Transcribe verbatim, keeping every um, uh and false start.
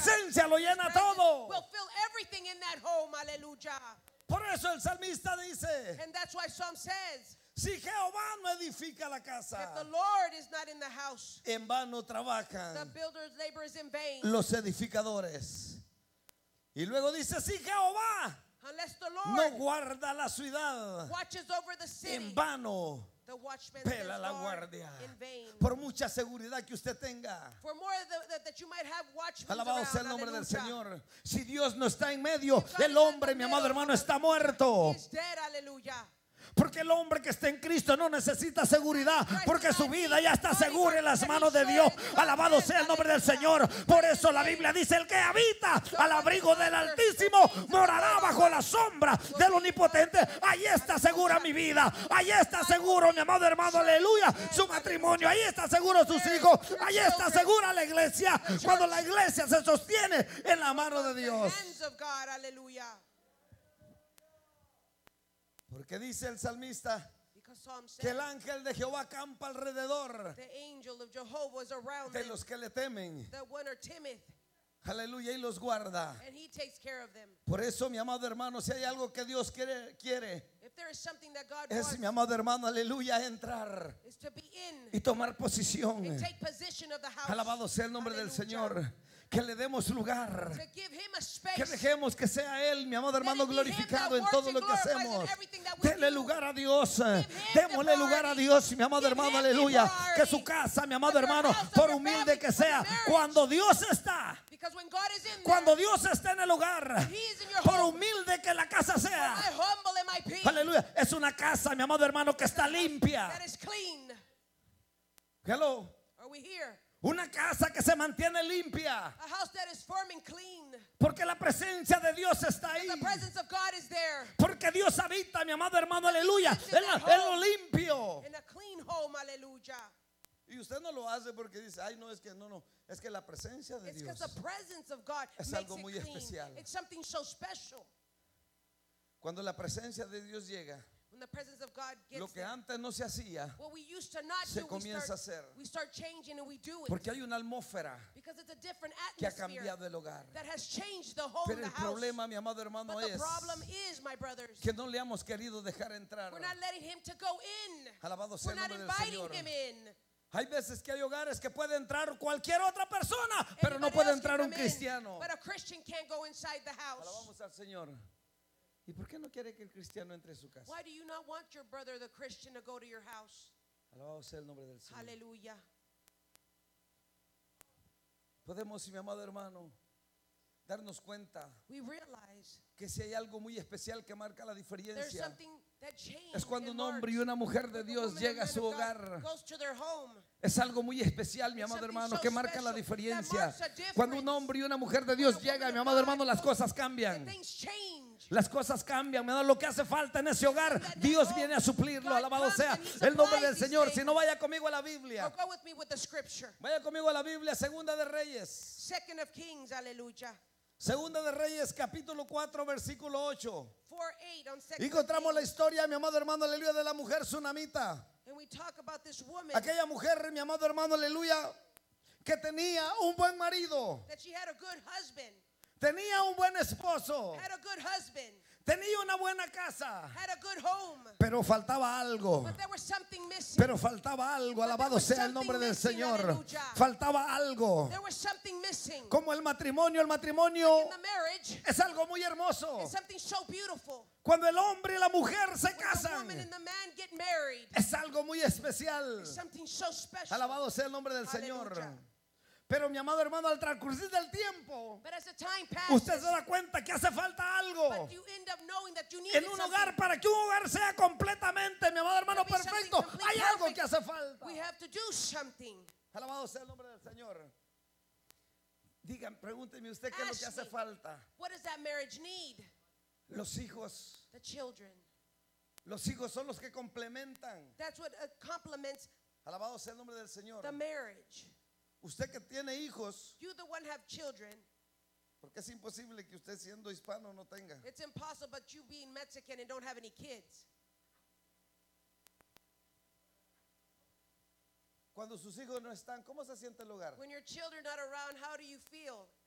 presencia lo llena todo. will fill everything in that home. Hallelujah. Por eso el salmista dice, And that's why Psalm says, si Jehová no edifica la if casa, the Lord is not in the house, en vano the trabajan builder's labor is in vain. los edificadores. Y luego dice, si Jehová Unless the no Lord guarda la ciudad, watches over the city, en vano the watchman pela stands la guard guardia. in vain. Por mucha seguridad que usted tenga. For more that, that, that you might have watchmen Alabado around. sea el nombre del Hallelujah. Señor. Si Dios no está en medio, el hombre, mi amado hermano, está muerto. He's dead. Hallelujah. Porque el hombre que está en Cristo no necesita seguridad, porque su vida ya está segura en las manos de Dios. Alabado sea el nombre del Señor. Por eso la Biblia dice, el que habita al abrigo del Altísimo morará bajo la sombra del Omnipotente. Ahí está segura mi vida, ahí está seguro mi amado hermano, aleluya, su matrimonio, ahí está seguro sus hijos, ahí está segura la iglesia, cuando la iglesia se sostiene en la mano de Dios. Hands of God. Hallelujah. Porque dice el salmista Because Psalm que says el ángel de Jehová campa alrededor the angel of Jehovah is around de them los que le temen. that one are timid, Aleluya, y los guarda. and he takes care of them. Por eso, mi amado hermano, si hay algo que Dios quiere, quiere If there is something that God es, wants, mi amado hermano, aleluya, entrar is to be in y tomar posición. and take possession of the house. Alabado sea el nombre del Hallelujah. Señor. Que le demos lugar. To give him a Que space. dejemos que sea Él, mi amado hermano, it be him glorificado that en works todo and lo que glorifies in hacemos. everything that we Denle do. lugar a Dios. him Démosle the lugar a priority. Dios, mi amado Give hermano, him the aleluya. priority. Que su casa, mi amado That your hermano, house of por your humilde family, que for sea, your marriage. cuando Dios está. Because when God is in Cuando there, Dios está en el lugar, He is in your por home. humilde que la casa sea, I humble in my peace. aleluya, es una casa, mi amado hermano, que está limpia. That is clean. Hello. Are we here? Una casa que se mantiene limpia, A house that is forming clean. porque la presencia de Dios está ahí. The presence of God is there. Porque Dios habita, mi amado hermano, aleluya, en, la- en lo limpio. In a clean home, hallelujah. Y usted no lo hace porque dice, ay, no, es que no, no, es que la presencia de It's because Dios. the presence of God Es makes algo it muy clean. especial. It's something so special. Cuando la presencia de Dios llega, When the presence of God lo gets que there, antes no se hacía, what we used to not se do, we comienza a start, hacer. we start changing and we do it. Porque hay una atmósfera Because it's a different que ha atmosphere cambiado el hogar. that has changed the home, Pero the el house. problema, mi amado hermano, But the es problem is, my brothers, que no le hemos querido dejar entrar. we're not letting him to go in. Alabado sea We're el not nombre del inviting Señor. him in. Hay veces que hay hogares que puede entrar cualquier otra persona, pero no Anybody puede else can entrar un come in, cristiano. But a Christian can't go inside the house. Alabamos al Señor. ¿Y por qué no quiere que el cristiano entre a su casa? Why do you not want your brother, the Christian, to go to your house? Alabado sea el nombre del Señor. Hallelujah. Podemos, mi amado hermano, darnos cuenta We realize que si hay algo muy especial que marca la there's diferencia, something that changed. es cuando and un hombre y marks una mujer de when a Dios woman llega a and su man of God hogar. goes to their home. Es algo muy especial, mi It's amado something hermano, so que marca la special diferencia. that marks a difference. Cuando un hombre y una mujer de Dios When a llega, woman mi of amado God hermano, las goes, cosas and cambian. things change. Las cosas cambian, me da lo que hace falta en ese hogar. Dios viene a suplirlo. Alabado sea el nombre del Señor. Si no, vaya conmigo a la Or Biblia. go with me with the scripture. Vaya conmigo a la Biblia, Segunda de Reyes. Second of Kings, hallelujah. Segunda de Reyes, capítulo cuatro, versículo ocho. four eight on Second Y of encontramos la Kings. historia, mi amado hermano, aleluya, de la mujer tsunamita. And we talk about this woman Aquella mujer, mi amado hermano, aleluya, que tenía un buen marido, that she had a good husband, tenía un buen esposo, had a good husband, tenía una buena casa, had a good home. pero faltaba algo. But there was something missing. Pero faltaba algo, alabado sea el nombre del Señor. Faltaba algo. There was something missing. Como el matrimonio, el matrimonio In the marriage, es algo muy hermoso. it's something so beautiful. Cuando el hombre y la mujer se When the casan, woman and the man get married, es algo muy especial. it's something so special. Alabado sea el nombre del Señor. Aleluya. Pero mi amado hermano, al transcurrir del tiempo, But as the time passes, usted se da cuenta que hace falta algo but you end up knowing that you need en un hogar. Para que un hogar sea completamente, mi amado hermano, To be something perfecto, completely hay algo perfect. que hace falta. We have to do something. Alabado sea el nombre del Señor. Digan, pregúnteme usted qué es lo que Ask hace me. falta. What does that marriage need? Los hijos. The children. Los hijos son los que complementan. That's what uh, complements Alabado sea el nombre del Señor. the marriage. Usted que tiene hijos, You the one have children. porque es imposible que usted siendo hispano no tenga. It's impossible, but you being Mexican and don't have any kids. Cuando sus hijos no están, ¿cómo se siente el hogar? When your children are not around, how do you feel?